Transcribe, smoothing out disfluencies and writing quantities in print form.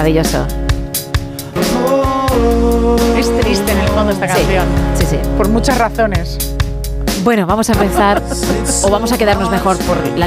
Maravilloso. Es triste en el fondo esta canción. Sí, sí. Por muchas razones. Bueno, vamos a empezar, o vamos a quedarnos mejor por la